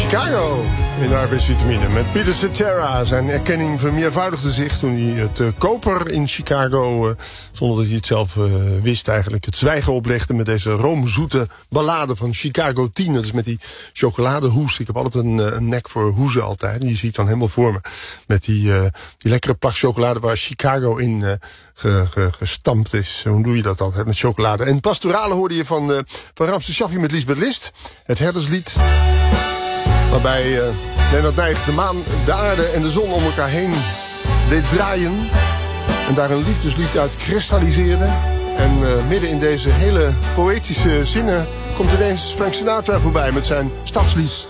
Chicago in de arbeidsvitamine met Peter Cetera. Zijn erkenning vermeervoudigde zich toen hij het koper in Chicago, zonder dat hij het zelf wist eigenlijk, het zwijgen oplegde met deze roomzoete ballade van Chicago 10. Dat is met die chocoladehoes. Ik heb altijd een nek voor hoezen altijd. En je ziet dan helemaal voor me. Met die lekkere plak chocolade waar Chicago in gestampt is. Hoe doe je dat altijd met chocolade? En Pastorale hoorde je van Ramse Shaffi met Liesbeth List. Het herderslied. Waarbij Lennart Nijg de maan, de aarde en de zon om elkaar heen deed draaien. En daar een liefdeslied uit kristalliseerde. En midden in deze hele poëtische zinnen komt ineens Frank Sinatra voorbij met zijn stadslied.